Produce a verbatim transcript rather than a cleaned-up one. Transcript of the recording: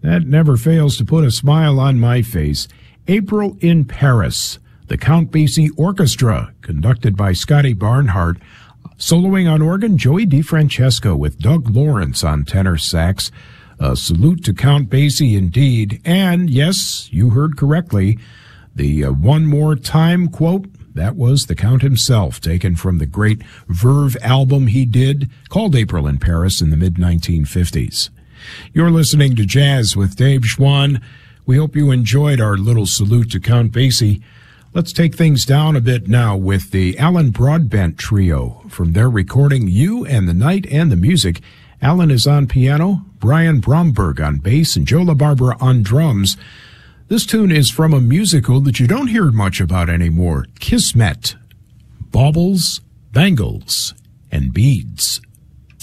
That never fails to put a smile on my face. April in Paris, the Count Basie Orchestra, conducted by Scotty Barnhart. Soloing on organ, Joey DeFrancesco with Doug Lawrence on tenor sax. A salute to Count Basie indeed. And yes, you heard correctly, the uh, one more time quote, that was the Count himself, taken from the great Verve album he did, called April in Paris in the mid nineteen fifties. You're listening to Jazz with Dave Schwann. We hope you enjoyed our little salute to Count Basie. Let's take things down a bit now with the Alan Broadbent Trio from their recording You and the Night and the Music. Alan is on piano, Brian Bromberg on bass, and Joe LaBarbera on drums. This tune is from a musical that you don't hear much about anymore, Kismet, Baubles, Bangles, and Beads.